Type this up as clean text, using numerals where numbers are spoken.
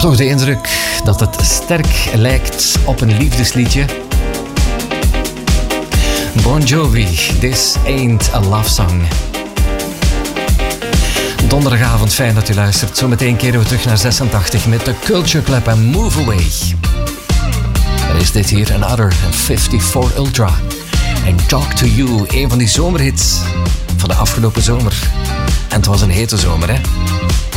toch de indruk dat het sterk lijkt op een liefdesliedje. Bon Jovi, This Ain't a Love Song. Donderdagavond, fijn dat u luistert. Zometeen keren we terug naar 86 met de Culture Club en Move Away. Er is dit hier, Another 54 Ultra. En Talk to You, een van die zomerhits van de afgelopen zomer. En het was een hete zomer, hè?